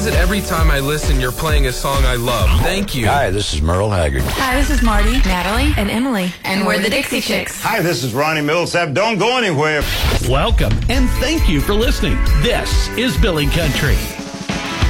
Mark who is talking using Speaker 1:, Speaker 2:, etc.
Speaker 1: is it every time I listen, you're playing a song I love? Thank you.
Speaker 2: Hi, this is Merle Haggard.
Speaker 3: Hi, this is Marty, Natalie, and Emily. And we're the Dixie Chicks.
Speaker 4: Hi, this is Ronnie Millsap. Don't go anywhere.
Speaker 5: Welcome, and thank you for listening. This is Billy Country.